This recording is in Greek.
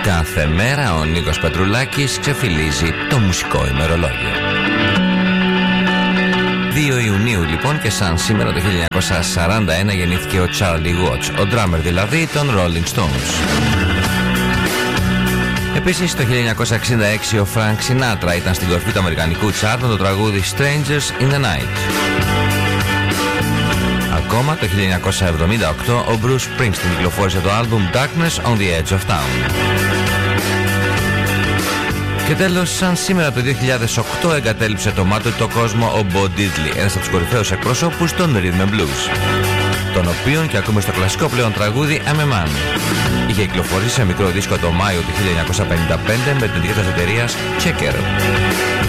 Κάθε μέρα ο Νίκος Πετρουλάκης ξεφυλίζει το μουσικό ημερολόγιο. 2 Ιουνίου λοιπόν, και σαν σήμερα το 1941 γεννήθηκε ο Charlie Watts, ο drummer δηλαδή των Rolling Stones. Επίσης το 1966 ο Frank Sinatra ήταν στην κορφή του αμερικανικού τσάρτ με το τραγούδι Strangers in the Night. Ακόμα το 1978 ο Bruce Springsteen κυκλοφόρησε το άλμπουμ Darkness on the Edge of Town. Και τέλος, σαν σήμερα το 2008 εγκατέλειψε το μάτωτο κόσμο ο Bo Diddley, ένας από τους κορυφαίους εκπροσώπους των Rhythm and Blues, τον οποίον και ακούμε στο κλασικό πλέον τραγούδι I'm a Man. Είχε κυκλοφορήσει σε μικρό δίσκο το Μάιο του 1955 με την εταιρεία Checker.